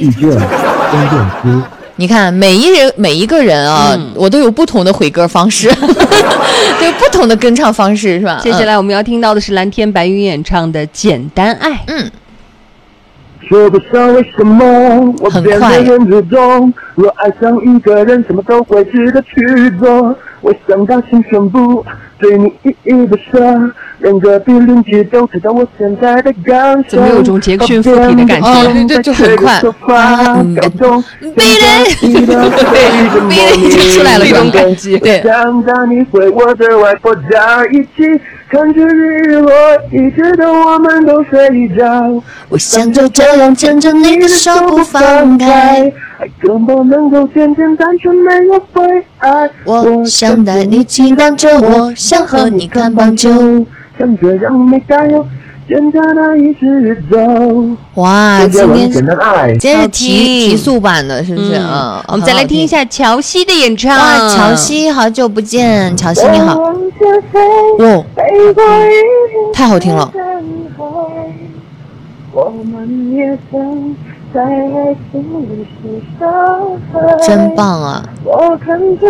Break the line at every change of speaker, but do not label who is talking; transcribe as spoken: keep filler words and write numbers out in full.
遇见关键词。
你看，每一人每一个人啊，嗯、我都有不同的回歌方式，都有不同的跟唱方式，是吧？
接下来我们要听到的是蓝天白云演唱的《简单爱》。
嗯。
说不上为什么我变得很主动，若爱上一个人什么都会值得去做，我想到请宣布对你依依不舍，连隔壁邻居都知道我现在的感受。
怎么有一种杰克逊附体的感觉？
哦，对，就很快。嗯，逼人，逼人已经出来了，这种感觉。对。
想到你回我的外婆家一起看着日落，一直到我们都睡着。
我想就这样牵着你的手不放开，
爱根本能够简简单纯，没有灰爱。
我想带你期待着，我想和你看棒球，
像这样没担忧，简单的一直走。
哇，今天
简单爱，
今天是提提速版的，是不是？嗯，
嗯我们再来听一下乔西的演唱。
哇，乔西，好久不见，乔西你好。哦，太好听了。
我们也曾在爱情里受伤害，
真棒啊！
我看着